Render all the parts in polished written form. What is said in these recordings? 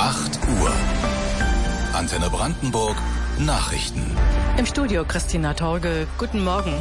8 Uhr. Antenne Brandenburg Nachrichten. Im Studio Christina Torge. Guten Morgen.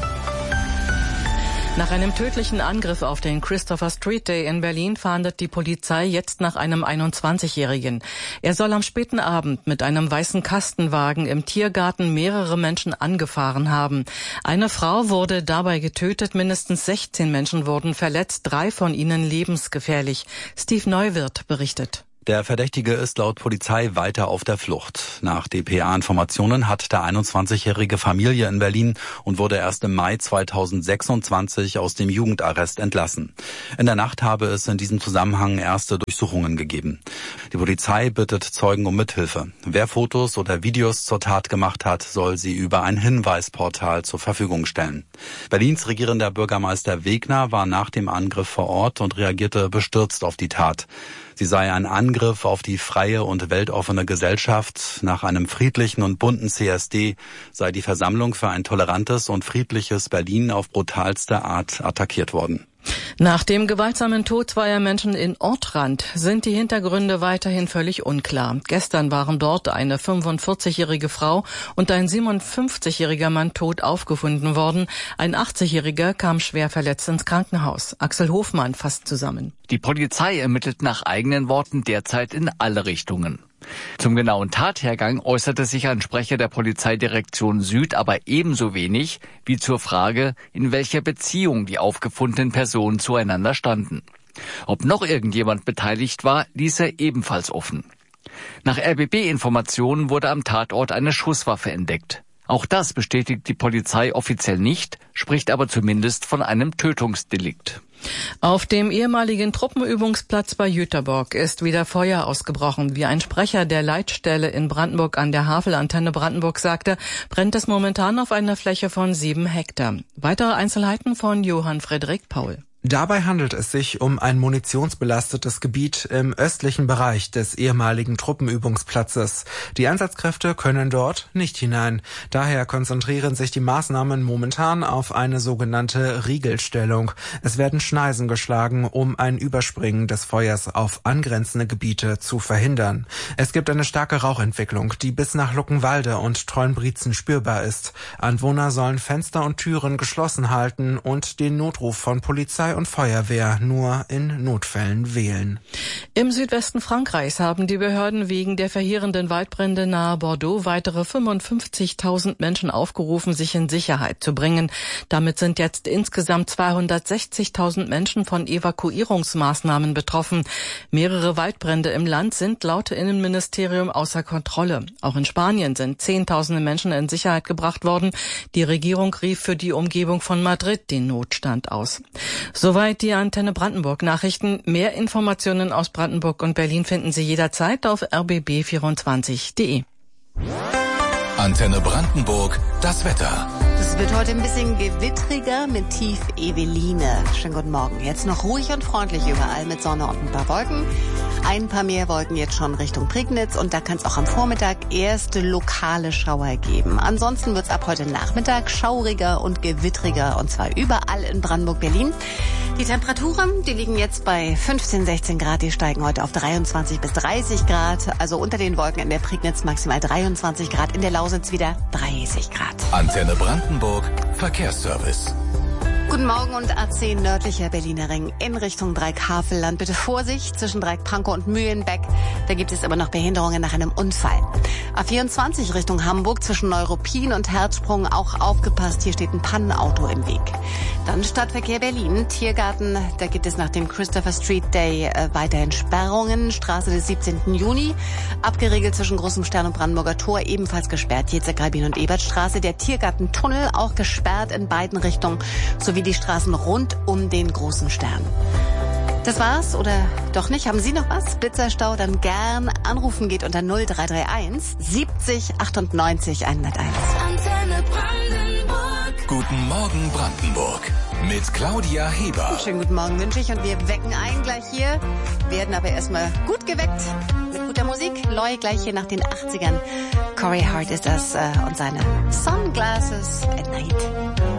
Nach einem tödlichen Angriff auf den Christopher Street Day in Berlin fahndet die Polizei jetzt nach einem 21-Jährigen. Er soll am späten Abend mit einem weißen Kastenwagen im Tiergarten mehrere Menschen angefahren haben. Eine Frau wurde dabei getötet, mindestens 16 Menschen wurden verletzt, 3 von ihnen lebensgefährlich. Steve Neuwirth berichtet. Der Verdächtige ist laut Polizei weiter auf der Flucht. Nach dpa-Informationen hat der 21-jährige Familie in Berlin und wurde erst im Mai 2026 aus dem Jugendarrest entlassen. In der Nacht habe es in diesem Zusammenhang erste Durchsuchungen gegeben. Die Polizei bittet Zeugen um Mithilfe. Wer Fotos oder Videos zur Tat gemacht hat, soll sie über ein Hinweisportal zur Verfügung stellen. Berlins regierender Bürgermeister Wegner war nach dem Angriff vor Ort und reagierte bestürzt auf die Tat. Sie sei ein Angriff auf die freie und weltoffene Gesellschaft. Nach einem friedlichen und bunten CSD sei die Versammlung für ein tolerantes und friedliches Berlin auf brutalste Art attackiert worden. Nach dem gewaltsamen Tod zweier Menschen in Ortrand sind die Hintergründe weiterhin völlig unklar. Gestern waren dort eine 45-jährige Frau und ein 57-jähriger Mann tot aufgefunden worden. Ein 80-jähriger kam schwer verletzt ins Krankenhaus. Axel Hofmann fasst zusammen. Die Polizei ermittelt nach eigenen Worten derzeit in alle Richtungen. Zum genauen Tathergang äußerte sich ein Sprecher der Polizeidirektion Süd aber ebenso wenig wie zur Frage, in welcher Beziehung die aufgefundenen Personen zueinander standen. Ob noch irgendjemand beteiligt war, ließ er ebenfalls offen. Nach RBB-Informationen wurde am Tatort eine Schusswaffe entdeckt. Auch das bestätigt die Polizei offiziell nicht, spricht aber zumindest von einem Tötungsdelikt. Auf dem ehemaligen Truppenübungsplatz bei Jüterbock ist wieder Feuer ausgebrochen. Wie ein Sprecher der Leitstelle in Brandenburg an der Havel Antenne Brandenburg sagte, brennt es momentan auf einer Fläche von 7 Hektar. Weitere Einzelheiten von Johann Frederik Paul. Dabei handelt es sich um ein munitionsbelastetes Gebiet im östlichen Bereich des ehemaligen Truppenübungsplatzes. Die Einsatzkräfte können dort nicht hinein. Daher konzentrieren sich die Maßnahmen momentan auf eine sogenannte Riegelstellung. Es werden Schneisen geschlagen, um ein Überspringen des Feuers auf angrenzende Gebiete zu verhindern. Es gibt eine starke Rauchentwicklung, die bis nach Luckenwalde und Treuenbrietzen spürbar ist. Anwohner sollen Fenster und Türen geschlossen halten und den Notruf von Polizei und Feuerwehr nur in Notfällen wählen. Im Südwesten Frankreichs haben die Behörden wegen der verheerenden Waldbrände nahe Bordeaux weitere 55.000 Menschen aufgerufen, sich in Sicherheit zu bringen. Damit sind jetzt insgesamt 260.000 Menschen von Evakuierungsmaßnahmen betroffen. Mehrere Waldbrände im Land sind laut Innenministerium außer Kontrolle. Auch in Spanien sind Zehntausende Menschen in Sicherheit gebracht worden. Die Regierung rief für die Umgebung von Madrid den Notstand aus. Soweit die Antenne Brandenburg Nachrichten. Mehr Informationen aus Brandenburg und Berlin finden Sie jederzeit auf rbb24.de. Antenne Brandenburg, das Wetter. Es wird heute ein bisschen gewittriger mit Tief Eveline. Schönen guten Morgen. Jetzt noch ruhig und freundlich überall mit Sonne und ein paar Wolken. Ein paar mehr Wolken jetzt schon Richtung Prignitz und da kann es auch am Vormittag erste lokale Schauer geben. Ansonsten wird es ab heute Nachmittag schauriger und gewittriger und zwar überall in Brandenburg-Berlin. Die Temperaturen, die liegen jetzt bei 15, 16 Grad, die steigen heute auf 23 bis 30 Grad. Also unter den Wolken in der Prignitz maximal 23 Grad, in der Lausitz wieder 30 Grad. Antenne Brandenburg, Verkehrsservice. Guten Morgen und A10 nördlicher Berliner Ring in Richtung Dreieck-Havelland. Bitte Vorsicht zwischen Dreieck-Pankow und Mühlenbeck. Da gibt es immer noch Behinderungen nach einem Unfall. A24 Richtung Hamburg zwischen Neuruppin und Herzsprung auch aufgepasst. Hier steht ein Pannenauto im Weg. Dann Stadtverkehr Berlin, Tiergarten. Da gibt es nach dem Christopher Street Day weiterhin Sperrungen. Straße des 17. Juni. Abgeriegelt zwischen Großem Stern und Brandenburger Tor. Ebenfalls gesperrt. Jetzerkalbin und Ebertstraße. Der Tiergartentunnel auch gesperrt in beiden Richtungen. Sowie die Straßen rund um den Großen Stern. Das war's oder doch nicht? Haben Sie noch was? Blitzerstau? Dann gern anrufen, geht unter 0331 70 98 101. Antenne Brandenburg. Guten Morgen Brandenburg mit Claudia Heber. Schönen guten Morgen wünsche ich und wir wecken ein gleich hier. Werden aber erstmal gut geweckt mit guter Musik. Loy gleich hier nach den 80ern. Corey Hart ist das und seine Sunglasses at Night.